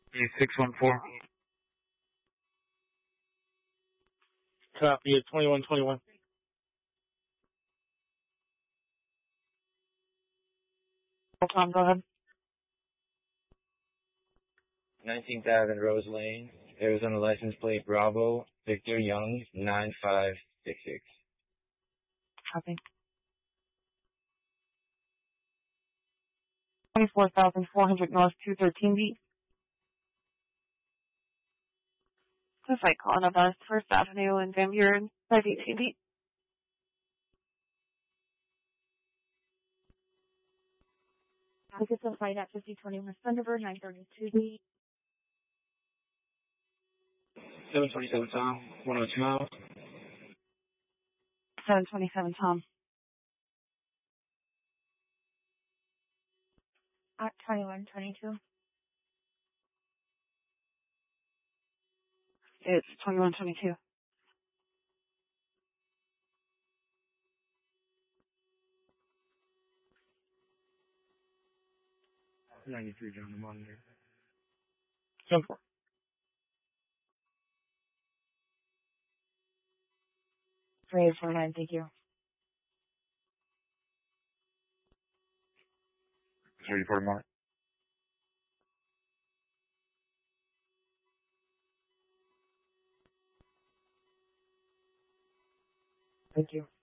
614. Copy at 2121. Tom, go ahead. 19th Avenue, Rose Lane, Arizona license plate Bravo, Victor Young, 9566. Copy. 24,400 North 213B. The site calling about First Avenue and Van Buren, 518B. I guess I'll fight at 5021 Thunderbird, 932B. 727 Tom, 102 miles. 727 Tom. At 2122. It's 2122. $93 on the monitor. 10-4. Three 49, thank you. 34 mark. Thank you.